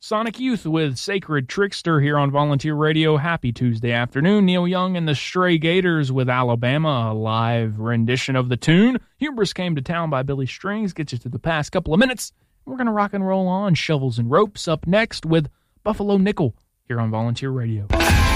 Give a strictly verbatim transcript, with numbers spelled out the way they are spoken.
Sonic Youth with Sacred Trickster here on Volunteer Radio. Happy Tuesday afternoon. Neil Young and the Stray Gators with Alabama, a live rendition of the tune. Hubris Came to Town by Billy Strings gets you to the past couple of minutes. We're going to rock and roll on. Shovels and Ropes up next with Buffalo Nickel here on Volunteer Radio.